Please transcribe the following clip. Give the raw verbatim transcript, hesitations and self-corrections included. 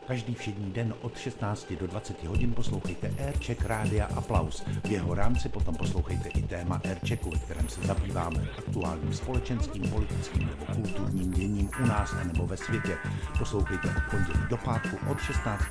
Každý všední den od šestnácti do dvaceti hodin poslouchejte Aircheck Rádia Aplaus. V jeho rámci potom poslouchejte i téma Airchecku, ve kterém se zabýváme aktuálním společenským, politickým nebo kulturním děním u nás nebo ve světě. Poslouchejte od pondělí do pátku od šestnácti